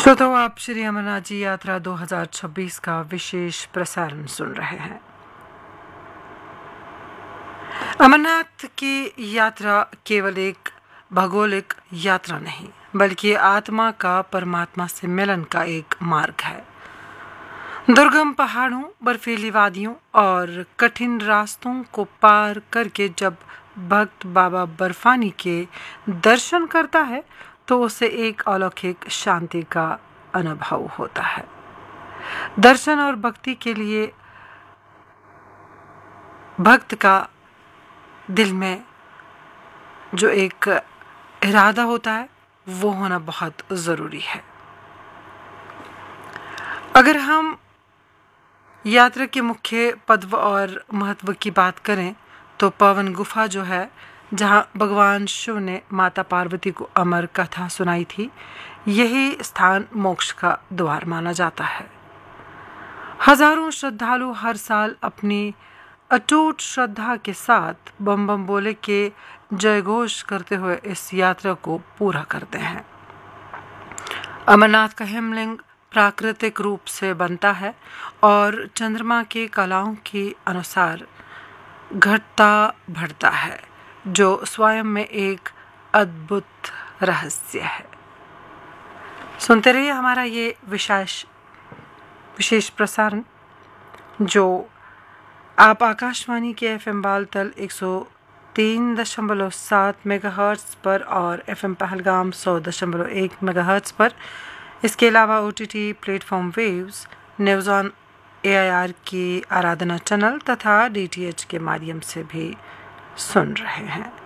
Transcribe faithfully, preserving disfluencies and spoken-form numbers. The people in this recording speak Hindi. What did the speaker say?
श्रोताओं, आप श्री अमरनाथ जी यात्रा दो हज़ार छब्बीस का विशेष प्रसारण सुन रहे हैं। अमरनाथ की यात्रा केवल एक भौगोलिक यात्रा नहीं, बल्कि आत्मा का परमात्मा से मिलन का एक मार्ग है। दुर्गम पहाड़ों, बर्फीली वादियों और कठिन रास्तों को पार करके जब भक्त बाबा बर्फानी के दर्शन करता है तो उसे एक अलौकिक शांति का अनुभव होता है। दर्शन और भक्ति के लिए भक्त का दिल में जो एक इरादा होता है वो होना बहुत ज़रूरी है। अगर हम यात्रा के मुख्य पदव और महत्व की बात करें तो पावन गुफा जो है, जहां भगवान शिव ने माता पार्वती को अमर कथा सुनाई थी, यही स्थान मोक्ष का द्वार माना जाता है। हजारों श्रद्धालु हर साल अपनी अटूट श्रद्धा के साथ बम बम बोले के जय घोष करते हुए इस यात्रा को पूरा करते हैं। अमरनाथ का हिमलिंग प्राकृतिक रूप से बनता है और चंद्रमा की कलाओं के अनुसार घटता बढ़ता है, जो स्वयं में एक अद्भुत रहस्य है। सुनते रहिए हमारा ये विशेष विशेष प्रसारण, जो आप आकाशवाणी के एफ एम बालतल एक सौ तीन दशमलव सात मेगाहर्ट्ज़ पर और एफ एम पहलगाम सौ दशमलव एक मेगाहर्ट्ज़ पर, इसके अलावा O T T platform waves, news on A I R की आराधना चैनल तथा डी टी एच के माध्यम से भी सुन रहे हैं।